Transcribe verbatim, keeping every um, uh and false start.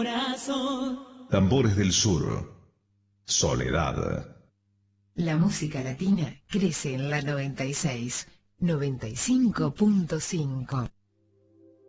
corazón. Tambores del Sur. Soledad. La música latina crece en la noventa y seis, noventa y cinco punto cinco.